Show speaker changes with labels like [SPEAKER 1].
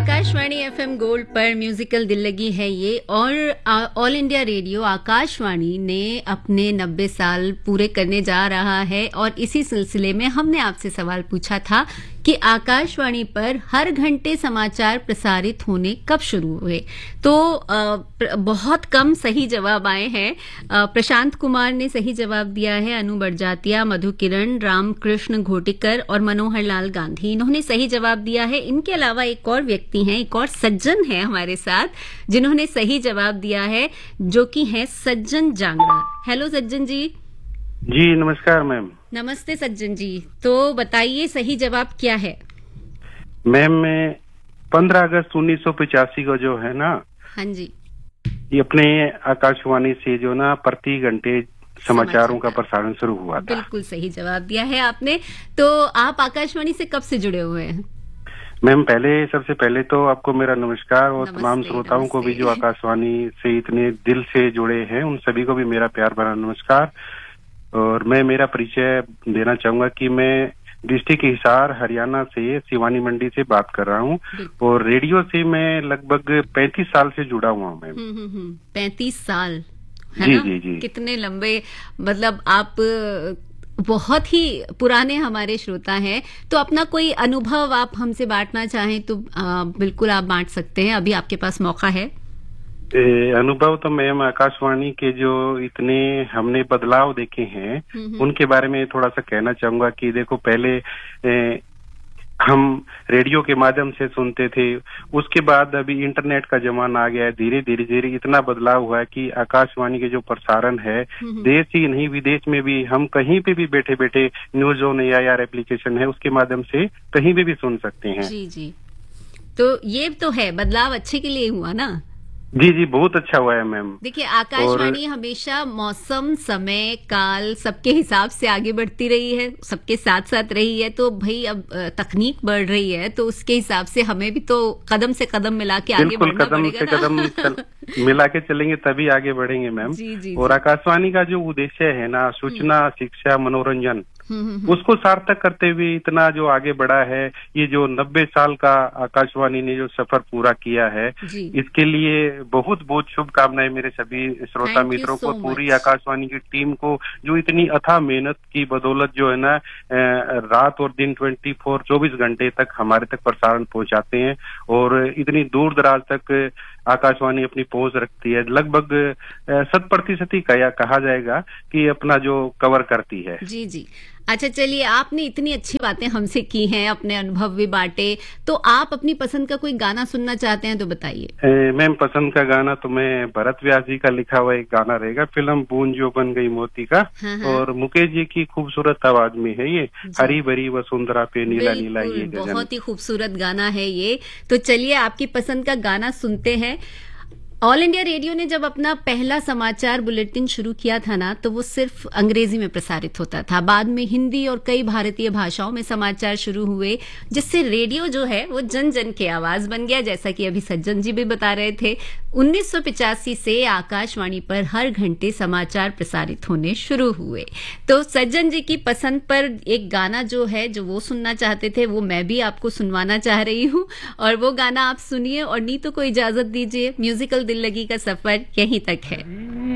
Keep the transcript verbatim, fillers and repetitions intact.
[SPEAKER 1] Akashvani FM gold पर musical दिल लगी है ये। और ऑल इंडिया रेडियो आकाशवाणी ने अपने नब्बे साल पूरे करने जा रहा है और इसी सिलसिले में हमने आपसे सवाल पूछा था कि आकाशवाणी पर हर घंटे समाचार प्रसारित होने कब शुरू हुए। तो आ, बहुत कम सही जवाब आए हैं। प्रशांत कुमार ने सही जवाब दिया है, अनु बड़जातिया, मधु किरण, रामकृष्ण घोटिकर और मनोहर लाल गांधी, इन्होंने सही जवाब दिया है। इनके अलावा एक और व्यक्ति हैं, एक और सज्जन है हमारे साथ जिन्होंने सही जवाब दिया है, जो कि है सज्जन जांगड़ा। हेलो सज्जन जी।
[SPEAKER 2] जी नमस्कार मैम।
[SPEAKER 1] नमस्ते सज्जन जी। तो बताइए सही जवाब क्या है?
[SPEAKER 2] मैम मैं पंद्रह अगस्त उन्नीस सौ पचासी को जो है ना, हाँ
[SPEAKER 1] जी,
[SPEAKER 2] ये अपने आकाशवाणी से जो ना प्रति घंटे समाचारों का प्रसारण शुरू हुआ था।
[SPEAKER 1] बिल्कुल सही जवाब दिया है आपने। तो आप आकाशवाणी से कब से जुड़े हुए हैं?
[SPEAKER 2] मैम पहले सबसे पहले तो आपको मेरा नमस्कार और तमाम श्रोताओं को भी जो आकाशवाणी से इतने दिल से जुड़े हैं उन सभी को भी मेरा प्यार भरा नमस्कार। और मैं मेरा परिचय देना चाहूंगा कि मैं डिस्ट्रिक्ट हिसार हरियाणा से शिवानी मंडी से बात कर रहा हूँ और रेडियो से मैं लगभग पैंतीस साल से जुड़ा हुआ हूँ मैम।
[SPEAKER 1] पैंतीस साल है
[SPEAKER 2] जी
[SPEAKER 1] ना?
[SPEAKER 2] जी जी।
[SPEAKER 1] कितने लंबे, मतलब आप बहुत ही पुराने हमारे श्रोता हैं। तो अपना कोई अनुभव आप हमसे बांटना चाहें तो आ, बिल्कुल आप बांट सकते हैं, अभी आपके पास मौका है।
[SPEAKER 2] ए, अनुभव तो मैम आकाशवाणी के जो इतने हमने बदलाव देखे हैं उनके बारे में थोड़ा सा कहना चाहूंगा कि देखो पहले ए, हम रेडियो के माध्यम से सुनते थे, उसके बाद अभी इंटरनेट का जमाना आ गया है। धीरे धीरे धीरे इतना बदलाव हुआ है कि आकाशवाणी के जो प्रसारण है देश ही नहीं विदेश में भी हम कहीं पे भी बैठे बैठे न्यूज ऑन एआईआर एप्लीकेशन है उसके माध्यम से कहीं पे भी सुन सकते हैं।
[SPEAKER 1] जी जी। तो ये तो है बदलाव, अच्छे के लिए हुआ ना?
[SPEAKER 2] जी जी बहुत अच्छा हुआ है मैम।
[SPEAKER 1] देखिए आकाशवाणी हमेशा मौसम, समय, काल सबके हिसाब से आगे बढ़ती रही है, सबके साथ साथ रही है। तो भाई अब तकनीक बढ़ रही है तो उसके हिसाब से हमें भी तो कदम से कदम मिला के आगे बढ़ना
[SPEAKER 2] कदम
[SPEAKER 1] पड़ेगा
[SPEAKER 2] से
[SPEAKER 1] ना?
[SPEAKER 2] कदम चल, मिला के चलेंगे तभी आगे बढ़ेंगे मैम।
[SPEAKER 1] जी, जी,
[SPEAKER 2] और
[SPEAKER 1] जी।
[SPEAKER 2] आकाशवाणी का जो उद्देश्य है ना, सूचना, शिक्षा, मनोरंजन, उसको सार्थक करते हुए इतना जो आगे बढ़ा है, ये जो नब्बे साल का आकाशवाणी ने जो सफर पूरा किया है, इसके लिए बहुत बहुत शुभकामनाएं मेरे सभी श्रोता मित्रों को, पूरी आकाशवाणी की टीम को जो इतनी अथाह मेहनत की बदौलत जो है ना रात और दिन ट्वेंटी फोर चौबीस घंटे तक हमारे तक प्रसारण पहुंचाते हैं और इतनी दूर दराज तक आकाशवाणी अपनी पहुंच रखती है। लगभग शत प्रतिशत ही कहा जाएगा कि अपना जो कवर करती है।
[SPEAKER 1] जी जी। अच्छा चलिए, आपने इतनी अच्छी बातें हमसे की हैं, अपने अनुभव भी बांटे, तो आप अपनी पसंद का कोई गाना सुनना चाहते हैं तो बताइए।
[SPEAKER 2] मैम पसंद का गाना तो मैं भरत व्यास जी का लिखा हुआ एक गाना रहेगा, फिल्म बूंद जो बन गई मोती का। हाँ हाँ। और मुकेश जी की खूबसूरत आवाज में है ये, हरी भरी वसुंधरा पे नीला नीला ये गगन।
[SPEAKER 1] बहुत ही खूबसूरत गाना है ये। तो चलिए आपकी पसंद का गाना सुनते हैं। ऑल इंडिया रेडियो ने जब अपना पहला समाचार बुलेटिन शुरू किया था ना, तो वो सिर्फ अंग्रेजी में प्रसारित होता था। बाद में हिंदी और कई भारतीय भाषाओं में समाचार शुरू हुए, जिससे रेडियो जो है वो जन जन की आवाज बन गया, जैसा कि अभी सज्जन जी भी बता रहे थे। उन्नीस सौ पिचासी से आकाशवाणी पर हर घंटे समाचार प्रसारित होने शुरू हुए। तो सज्जन जी की पसंद पर एक गाना जो है, जो वो सुनना चाहते थे, वो मैं भी आपको सुनवाना चाह रही हूँ और वो गाना आप सुनिए और नीतू को इजाजत दीजिए। म्यूजिकल दिल लगी का सफर यहीं तक है।